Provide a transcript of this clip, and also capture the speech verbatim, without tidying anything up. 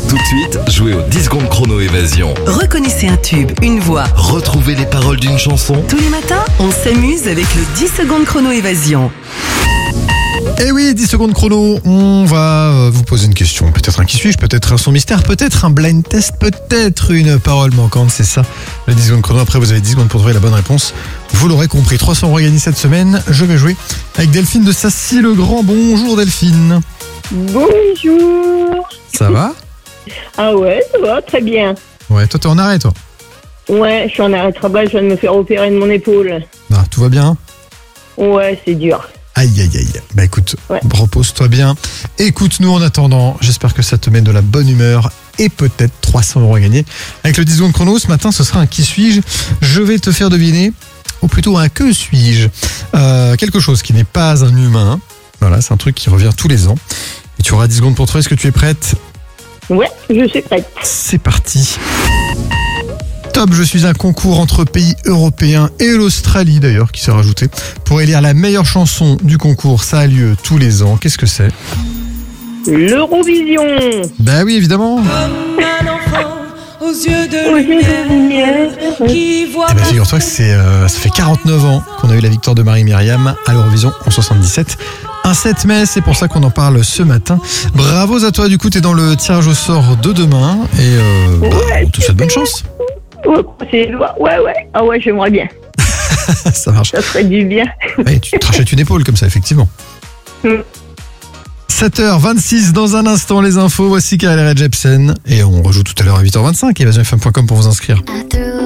Tout de suite, jouez au dix secondes chrono évasion. Reconnaissez un tube, une voix. Retrouvez les paroles d'une chanson. Tous les matins, on s'amuse avec le dix secondes chrono évasion. Eh oui, dix secondes chrono, on va vous poser une question. Peut-être un qui suis-je, peut-être un son mystère, peut-être un blind test, peut-être une parole manquante, c'est ça. Le dix secondes chrono, après vous avez dix secondes pour trouver la bonne réponse. Vous l'aurez compris, trois cents euros gagnés cette semaine. Je vais jouer avec Delphine de Sacy-le-Grand. Bonjour Delphine. Bonjour. Ça va? Ah ouais, ça va, très bien. Ouais, toi t'es en arrêt toi? Ouais, je suis en arrêt de travail, je viens de me faire opérer de mon épaule. Ah, tout va bien? Ouais, c'est dur. Aïe aïe aïe. Bah écoute, Ouais. repose-toi bien. Écoute-nous en attendant. J'espère que ça te met de la bonne humeur et peut-être trois cents euros à gagner. Avec le dix secondes chrono, ce matin, ce sera un qui suis-je. Je vais te faire deviner, ou plutôt un que suis-je. Euh, quelque chose qui n'est pas un humain. Voilà, c'est un truc qui revient tous les ans. Et tu auras dix secondes pour trouver. Est-ce que tu es prête? Ouais, je suis prête. C'est parti. Top, je suis un concours entre pays européens et l'Australie d'ailleurs qui s'est rajouté pour élire la meilleure chanson du concours. Ça a lieu tous les ans. Qu'est-ce que c'est? L'Eurovision. Bah oui, évidemment. Comme un enfant aux yeux de Aux yeux de lumière lumière. qui voit Eh ben, figure-toi que c'est, euh, ça fait quarante-neuf ans qu'on a eu la victoire de Marie-Myriam à l'Eurovision en soixante-dix-sept. Un sept mai, c'est pour ça qu'on en parle ce matin. Bravo à toi, du coup, t'es dans le tirage au sort de demain. Et euh, bah, Ouais, on te souhaite bonne chance. Ouais, c'est- ouais, ouais. Ah ouais, j'aimerais bien. Ça marche. Ça ferait du bien. Ouais, tu te rachètes une épaule comme ça, effectivement. Mm. sept heures vingt-six, dans un instant, les infos. Voici Karel Jepsen. Et on rejoue tout à l'heure à huit heures vingt-cinq. Evasion F M point com pour vous inscrire. I threw